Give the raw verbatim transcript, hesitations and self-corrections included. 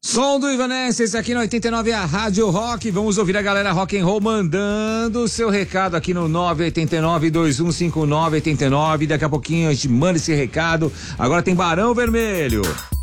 Som do Evanescence aqui no oitenta e nove, a Rádio Rock. Vamos ouvir a galera rock and roll mandando o seu recado aqui no nove oito nove, dois um cinco nove, oito nove. Daqui a pouquinho a gente manda esse recado. Agora tem Barão Vermelho.